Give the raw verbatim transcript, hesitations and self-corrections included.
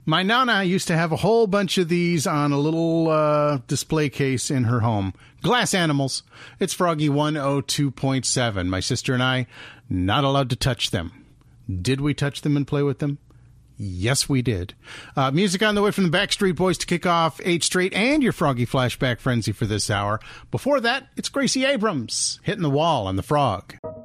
My Nana used to have a whole bunch of these on a little uh, display case in her home. Glass animals. It's Froggy one oh two point seven. My sister and I, not allowed to touch them. Did we touch them and play with them? Yes, we did. Uh, music on the way from the Backstreet Boys to kick off eight Straight and your Froggy Flashback Frenzy for this hour. Before that, it's Gracie Abrams hitting the wall on the Frog.